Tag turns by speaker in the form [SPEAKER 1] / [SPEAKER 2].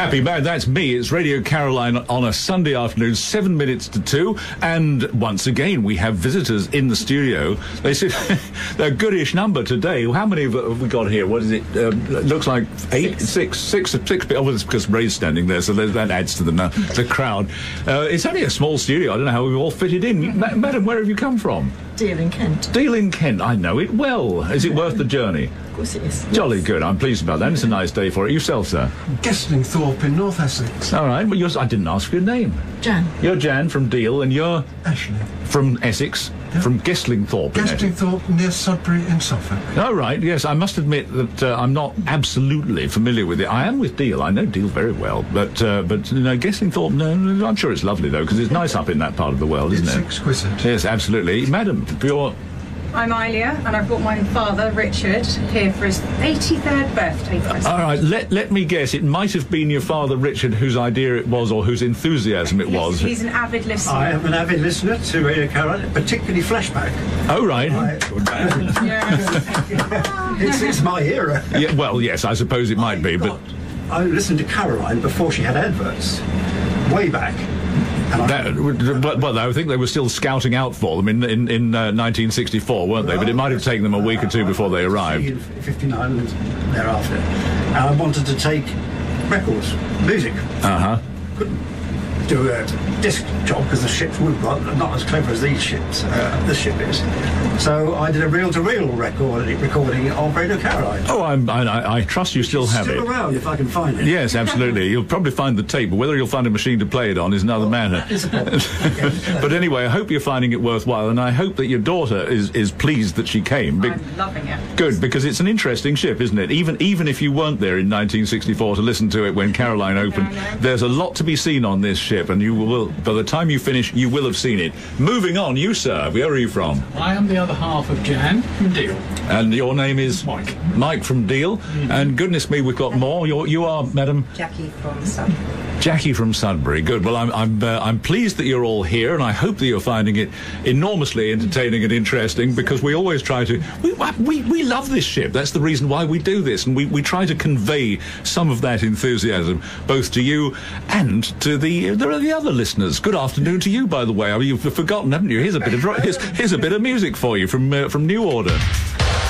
[SPEAKER 1] Happy man, that's me. It's Radio Caroline on a Sunday afternoon, 7 minutes to 2. And once again, we have visitors in the studio. They said they're a goodish number today. How many have we got here? What is it? Looks like six people. Oh, well, it's because Ray's standing there, so that adds to the crowd. It's only a small studio. I don't know how we've all fitted in. Madam, where have you come from?
[SPEAKER 2] Deal in Kent.
[SPEAKER 1] Deal in Kent. I know it well. Is it worth the journey?
[SPEAKER 2] Of course it is.
[SPEAKER 1] Jolly good. I'm pleased about that. It's a nice day for it. Yourself, sir?
[SPEAKER 3] Gestlingthorpe in North Essex.
[SPEAKER 1] All right. Well, I didn't ask for your name.
[SPEAKER 2] Jan.
[SPEAKER 1] You're Jan from Deal, and you're?
[SPEAKER 3] Ashley.
[SPEAKER 1] From Essex? Yep. From Gestlingthorpe in Essex.
[SPEAKER 3] Gestlingthorpe near Sudbury in Suffolk.
[SPEAKER 1] All right. Yes, I must admit that I'm not absolutely familiar with it. I am with Deal. I know Deal very well, but you know, Gestlingthorpe. No, I'm sure it's lovely though, because it's nice up in that part of the world, isn't it?
[SPEAKER 3] It's exquisite.
[SPEAKER 1] Yes, absolutely, madam. You're.
[SPEAKER 4] I'm Ilia, and I brought my father, Richard, here for his 83rd birthday present.
[SPEAKER 1] All right, let me guess. It might have been your father, Richard, whose idea it was, or whose enthusiasm it was.
[SPEAKER 4] He's an avid listener.
[SPEAKER 5] I am an avid listener to Radio Caroline, particularly Flashback.
[SPEAKER 1] Oh, right.
[SPEAKER 5] It's my era.
[SPEAKER 1] Yeah, well, yes, I suppose it might be, but...
[SPEAKER 5] I listened to Caroline before she had adverts, way back.
[SPEAKER 1] Well, I think they were still scouting out for them in 1964, weren't they? But it might have taken them a week or two before they arrived.
[SPEAKER 5] In 59 and thereafter. And I wanted to take records, music. Couldn't do a disc job because the ships were not as clever as these ships. This ship is. So I did a reel-to-reel recording of Radio Caroline.
[SPEAKER 1] Oh, I trust you still have it.
[SPEAKER 5] Still around if I can find it.
[SPEAKER 1] Yes, absolutely. You'll probably find the tape, but whether you'll find a machine to play it on is another matter. But anyway, I hope you're finding it worthwhile, and I hope that your daughter is pleased that she came.
[SPEAKER 4] I'm loving it.
[SPEAKER 1] Good, because it's an interesting ship, isn't it? Even if you weren't there in 1964 to listen to it when Caroline opened, there's a lot to be seen on this ship, and you will, by the time you finish, you will have seen it. Moving on, you, sir, where are you from?
[SPEAKER 6] I am the other half of Jan from Deal.
[SPEAKER 1] And your name is?
[SPEAKER 6] Mike.
[SPEAKER 1] Mike from Deal. And goodness me, we've got more. You are, madam?
[SPEAKER 2] Jackie from Sudbury.
[SPEAKER 1] Jackie from Sudbury. Good. Well, I'm pleased that you're all here, and I hope that you're finding it enormously entertaining and interesting, because we always try to. We love this ship. That's the reason why we do this, and we try to convey some of that enthusiasm both to you and to the other listeners. Good afternoon to you, by the way. I mean, you've forgotten, haven't you? Here's a bit of music for you from New Order.